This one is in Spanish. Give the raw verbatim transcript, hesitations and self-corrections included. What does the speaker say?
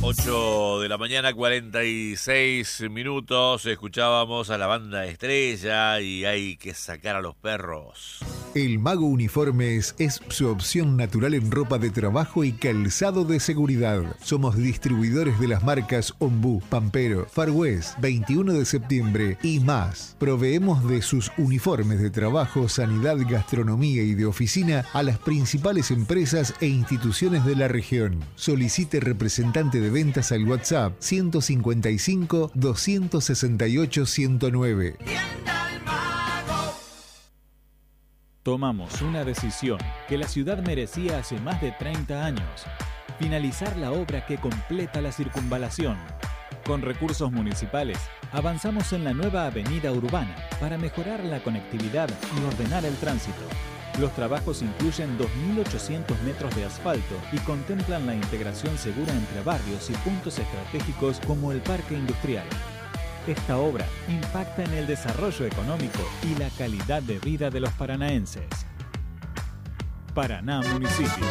ocho de la mañana, cuarenta y seis minutos. Escuchábamos a la banda Estrella y hay que sacar a los perros. El Mago Uniformes es su opción natural en ropa de trabajo y calzado de seguridad. Somos distribuidores de las marcas Ombú, Pampero, Far West, veintiuno de septiembre y más. Proveemos de sus uniformes de trabajo, sanidad, gastronomía y de oficina a las principales empresas e instituciones de la región. Solicite representante de ventas al WhatsApp ciento cincuenta y cinco, doscientos sesenta y ocho, ciento nueve. Tomamos una decisión que la ciudad merecía hace más de treinta años. Finalizar la obra que completa la circunvalación. Con recursos municipales, avanzamos en la nueva avenida urbana para mejorar la conectividad y ordenar el tránsito. Los trabajos incluyen dos mil ochocientos metros de asfalto y contemplan la integración segura entre barrios y puntos estratégicos como el Parque Industrial. Esta obra impacta en el desarrollo económico y la calidad de vida de los paranaenses. Paraná Municipio.